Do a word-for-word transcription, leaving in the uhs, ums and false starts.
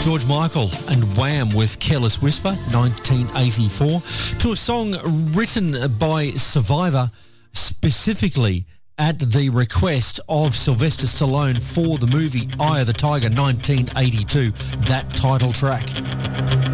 George Michael and Wham with Careless Whisper, nineteen eighty-four, to a song written by Survivor specifically at the request of Sylvester Stallone for the movie Eye of the Tiger, nineteen eighty-two, that title track.